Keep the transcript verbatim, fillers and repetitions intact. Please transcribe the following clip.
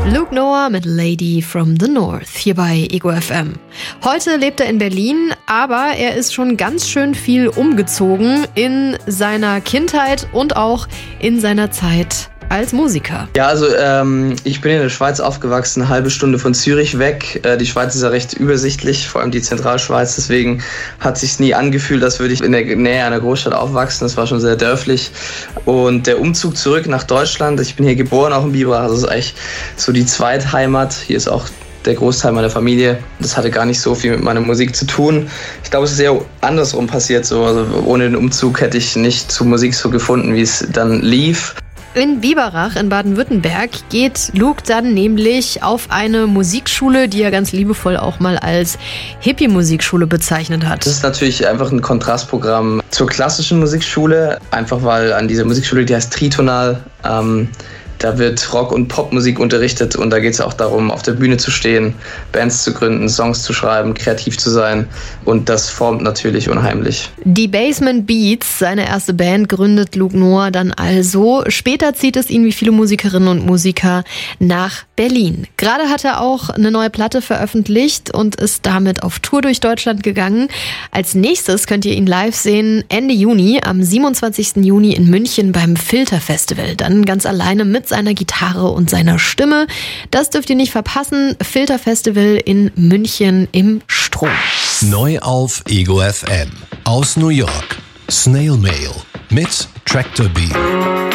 Luke Noah mit Lady from the North hier bei Ego F M. Heute lebt er in Berlin, aber er ist schon ganz schön viel umgezogen in seiner Kindheit und auch in seiner Zeit als Musiker. Ja, also ähm, ich bin in der Schweiz aufgewachsen, eine halbe Stunde von Zürich weg. Äh, die Schweiz ist ja recht übersichtlich, vor allem die Zentralschweiz. Deswegen hat sich's nie angefühlt, als würde ich in der Nähe einer Großstadt aufwachsen. Das war schon sehr dörflich. Und der Umzug zurück nach Deutschland, ich bin hier geboren, auch in Biberach, also das ist eigentlich so die Zweitheimat. Hier ist auch der Großteil meiner Familie. Das hatte gar nicht so viel mit meiner Musik zu tun. Ich glaube, es ist eher andersrum passiert. So. Also ohne den Umzug hätte ich nicht zur Musik so gefunden, wie es dann lief. In Biberach in Baden-Württemberg geht Luke dann nämlich auf eine Musikschule, die er ganz liebevoll auch mal als Hippie-Musikschule bezeichnet hat. Das ist natürlich einfach ein Kontrastprogramm zur klassischen Musikschule, einfach weil an dieser Musikschule, die heißt Tritonal, ähm, da wird Rock- und Popmusik unterrichtet und da geht es auch darum, auf der Bühne zu stehen, Bands zu gründen, Songs zu schreiben, kreativ zu sein und das formt natürlich unheimlich. Die Basement Beats, seine erste Band, gründet Luke Noah dann also. Später zieht es ihn wie viele Musikerinnen und Musiker nach Berlin. Gerade hat er auch eine neue Platte veröffentlicht und ist damit auf Tour durch Deutschland gegangen. Als nächstes könnt ihr ihn live sehen Ende Juni, am siebenundzwanzigsten Juni in München beim Filter Festival. Dann ganz alleine mit seiner Gitarre und seiner Stimme. Das dürft ihr nicht verpassen. Filter Festival in München im Strom. Neu auf Ego F M. Aus New York. Snail Mail mit Tractor Beam.